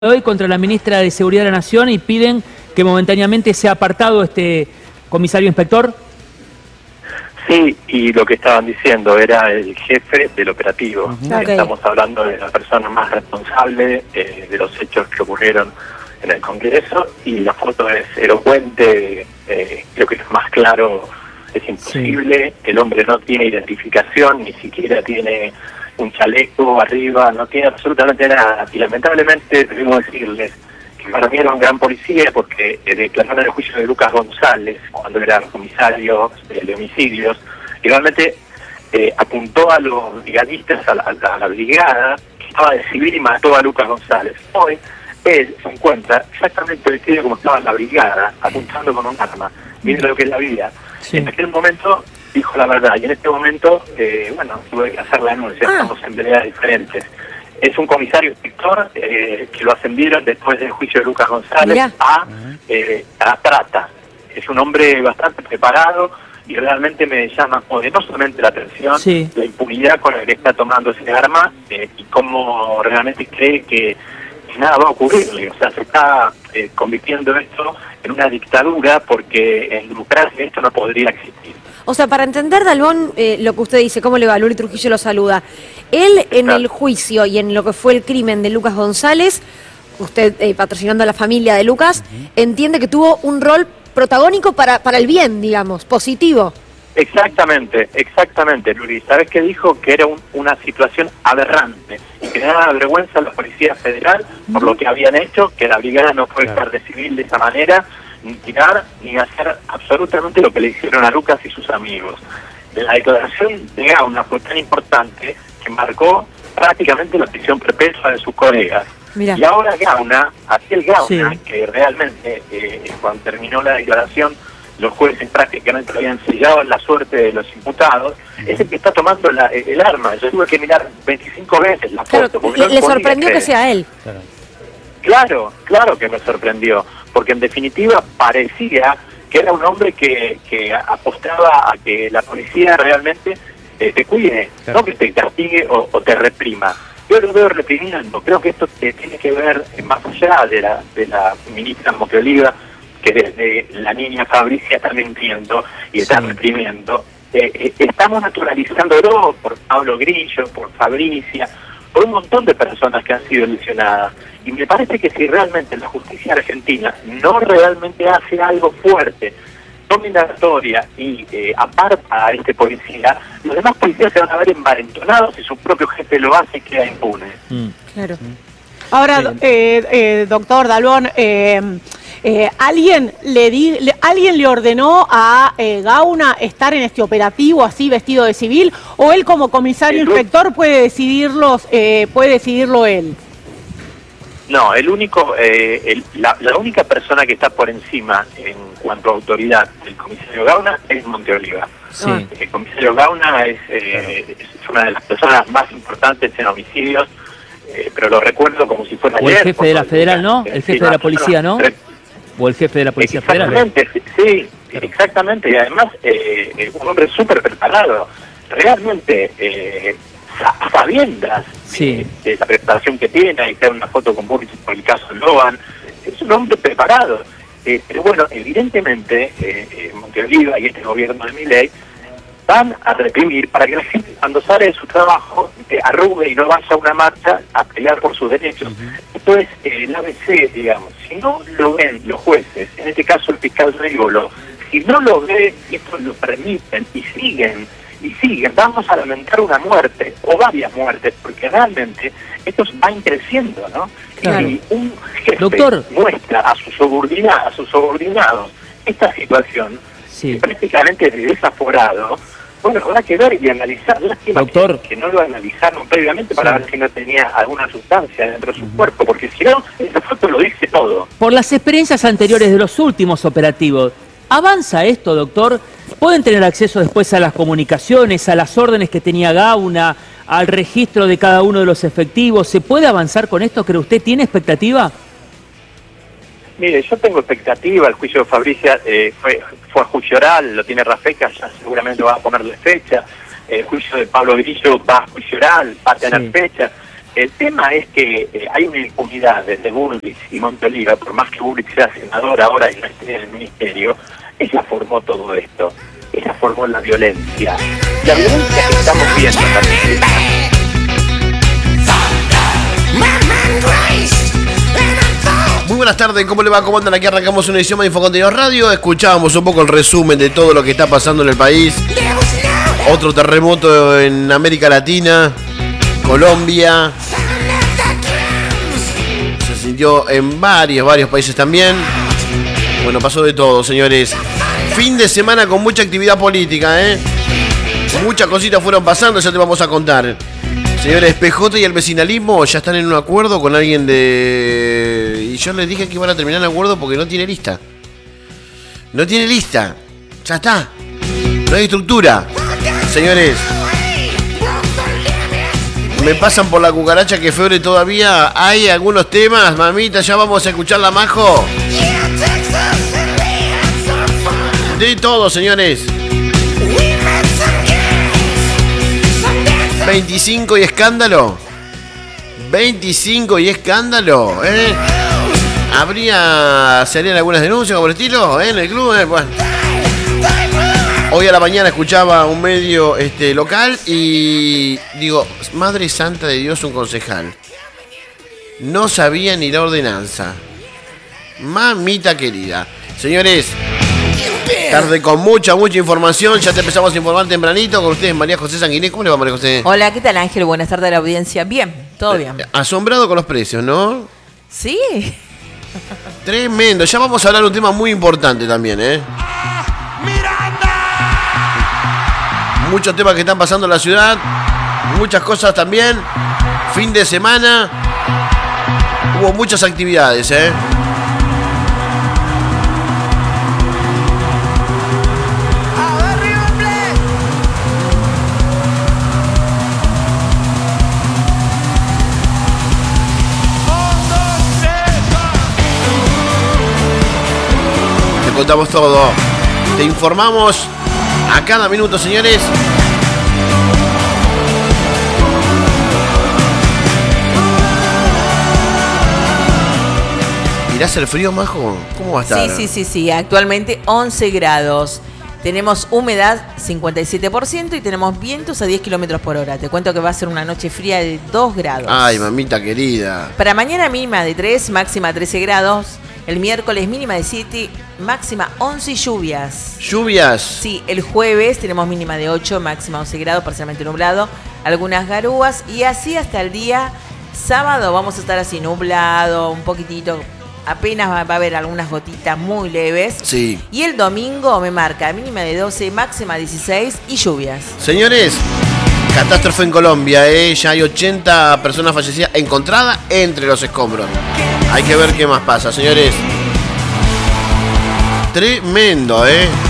hoy contra la ministra de Seguridad de la Nación y piden que momentáneamente sea apartado este comisario inspector. Sí, y lo que estaban diciendo era el jefe del operativo. Okay. Estamos hablando de la persona más responsable de los hechos que ocurrieron en el Congreso, y la foto es elocuente, creo que es más claro, es imposible. Sí. El hombre no tiene identificación, ni siquiera tiene un chaleco arriba, no tiene absolutamente nada, y lamentablemente debemos decirles que para mí era un gran policía, porque declaró en el juicio de Lucas González, cuando era comisario de homicidios, y realmente apuntó a los brigadistas, a la brigada que estaba de civil, y mató a Lucas González. Hoy él se encuentra exactamente vestido como estaba en la brigada, apuntando con un arma. Miren lo que es la vida. Sí. En aquel momento dijo la verdad, y en este momento, tuve que hacer la denuncia. Estamos en peleas diferentes. Es un comisario inspector que lo ascendieron después del juicio de Lucas González a trata. Es un hombre bastante preparado, y realmente me llama no solamente la atención, la impunidad con la que está tomando ese arma, y cómo realmente cree que nada va a ocurrirle. O sea, se está convirtiendo esto en una dictadura, porque en democracia esto no podría existir. O sea, para entender, Dalbón, lo que usted dice, ¿cómo le va? Luli Trujillo lo saluda. Él, en el juicio y en lo que fue el crimen de Lucas González, usted patrocinando a la familia de Lucas, entiende que tuvo un rol protagónico para el bien, digamos, positivo. Exactamente, Luli. ¿Sabes qué dijo? Que era una situación aberrante, y que daba vergüenza a la Policía Federal por lo que habían hecho, que la brigada no puede estar de civil de esa manera, ni tirar, ni hacer absolutamente lo que le hicieron a Lucas y sus amigos. La declaración de Gauna fue tan importante que marcó prácticamente la prisión perpetua de sus colegas. Mirá. Y ahora Gauna, aquel Gauna que realmente cuando terminó la declaración los jueces prácticamente lo habían sellado en la suerte de los imputados, es el que está tomando el arma. Yo tuve que mirar 25 veces la foto. Claro, ¿le sorprendió que sea él? Claro que me sorprendió, porque en definitiva parecía que era un hombre que apostaba a que la policía realmente te cuide, no que te castigue o te reprima. Yo lo veo reprimiendo. Creo que esto tiene que ver más allá de la ministra Monteoliva, que desde la niña Fabricia está mintiendo y está reprimiendo. Estamos naturalizándolo por Pablo Grillo, por Fabricia, por un montón de personas que han sido lesionadas. Y me parece que si realmente la justicia argentina no realmente hace algo fuerte, dominatoria, y aparta a este policía, los demás policías se van a ver envalentonados, y su propio jefe lo hace y queda impune. Claro. Ahora, doctor Dalbón, ¿alguien le ordenó a Gauna estar en este operativo así vestido de civil, o él como comisario inspector puede decidirlo él? No, la única persona que está por encima en cuanto a autoridad del comisario Gauna es Monteoliva. Sí. El comisario Gauna es una de las personas más importantes en homicidios, pero lo recuerdo como si fuera ayer. O el jefe de la federal, ¿no? El jefe de la policía, ¿no? O el jefe de la policía federal. Exactamente, sí, exactamente. Y además, un hombre súper preparado. Realmente, a sabiendas de la preparación que tiene. Ahí está una foto con Burris por el caso Logan. Es un hombre preparado. Pero bueno, evidentemente, Monteoliva y este gobierno de Milei van a reprimir para que la gente, cuando sale de su trabajo, arrugue y no vaya a una marcha a pelear por sus derechos. Esto es el ABC, digamos. Si no lo ven los jueces, en este caso el fiscal Régolo, si no lo ve, esto lo permiten y siguen, vamos a lamentar una muerte o varias muertes, porque realmente estos van creciendo, ¿no? Claro. Y un jefe muestra a sus subordinados esta situación, prácticamente desaforado. Bueno, habrá que ver y analizar. Lástima que no lo analizaron previamente para ver si no tenía alguna sustancia dentro de su cuerpo, porque si no, esa foto lo dice todo. Por las experiencias anteriores de los últimos operativos, ¿avanza esto, doctor? ¿Pueden tener acceso después a las comunicaciones, a las órdenes que tenía Gauna, al registro de cada uno de los efectivos? ¿Se puede avanzar con esto? ¿Cree usted? ¿Tiene Mire, yo tengo expectativa. El juicio de Fabricia fue a juicio oral, lo tiene Rafeca, ya seguramente va a ponerle fecha. El juicio de Pablo Grillo va a juicio oral, va a tener fecha. El tema es que hay una impunidad desde Bullrich y Montoliva, por más que Bullrich sea senador ahora y no esté en el ministerio, ella formó todo esto, ella formó la violencia. La violencia que estamos viendo también. Muy buenas tardes, ¿cómo le va? ¿Cómo andan? Aquí arrancamos una edición más de Infocontenidos Radio. Escuchábamos un poco el resumen de todo lo que está pasando en el país. Otro terremoto en América Latina, Colombia. Se sintió en varios países también. Bueno, pasó de todo, señores. Fin de semana con mucha actividad política, ¿eh? Muchas cositas fueron pasando, ya te vamos a contar. Señores, PJ y el vecinalismo ya están en un acuerdo con alguien de... Y yo les dije que iban a terminar el acuerdo porque no tiene lista. No tiene lista. Ya está. No hay estructura. Señores, me pasan por la cucaracha que febre todavía. Hay algunos temas, mamita, ya vamos a escucharla, Majo. De todo, señores. 25 y escándalo. 25 y escándalo, ¿eh? ¿Serían algunas denuncias por el estilo, en el club? Bueno. Hoy a la mañana escuchaba un medio local y digo, Madre Santa de Dios, un concejal no sabía ni la ordenanza. Mamita querida. Señores, tarde con mucha información. Ya te empezamos a informar tempranito con ustedes, María José Sanguiné. ¿Cómo le va, María José? Hola, ¿qué tal, Ángel? Buenas tardes a la audiencia. Bien, todo bien. Asombrado con los precios, ¿no? Sí. Tremendo. Ya vamos a hablar de un tema muy importante también, ¿eh? Muchos temas que están pasando en la ciudad. Muchas cosas también. Fin de semana. Hubo muchas actividades, ¿eh? Te contamos todo. Te informamos a cada minuto, señores. ¿Mirás el frío, Majo? ¿Cómo va a estar? Sí. Actualmente 11 grados. Tenemos humedad 57% y tenemos vientos a 10 kilómetros por hora. Te cuento que va a ser una noche fría de 2 grados. Ay, mamita querida. Para mañana mínima de 3, máxima 13 grados. El miércoles mínima de 7, máxima 11 y lluvias. ¿Lluvias? Sí, el jueves tenemos mínima de 8, máxima 11 grados, parcialmente nublado. Algunas garúas y así hasta el día sábado vamos a estar así nublado, un poquitito. Apenas va a haber algunas gotitas muy leves. Sí. Y el domingo me marca mínima de 12, máxima 16 y lluvias. Señores, catástrofe en Colombia, ¿eh? Ya hay 80 personas fallecidas encontradas entre los escombros. Hay que ver qué más pasa, señores. Tremendo, ¿eh?